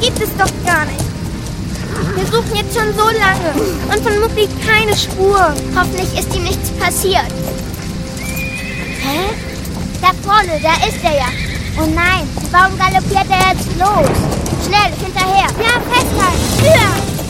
gibt es doch gar nicht. Wir suchen jetzt schon so lange und von Muck liegt keine Spur. Hoffentlich ist ihm nichts passiert. Hä? Da vorne, da ist er ja. Oh nein, warum galoppiert er jetzt los? Schnell, hinterher. Ja, festhalten. Höher.